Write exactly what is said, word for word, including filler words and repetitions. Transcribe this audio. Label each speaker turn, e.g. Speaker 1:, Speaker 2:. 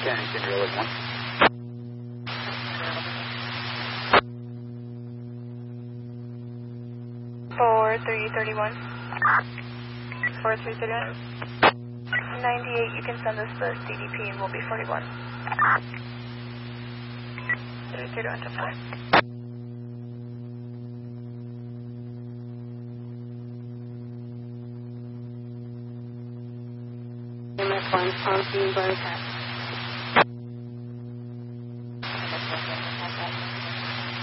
Speaker 1: Carrington, Real one.
Speaker 2: four three three one. four three three one. ninety-eight, you can send us the C D P and we'll be forty-one. three three one to four.
Speaker 3: M S one, Palm Beach, Burn Tap.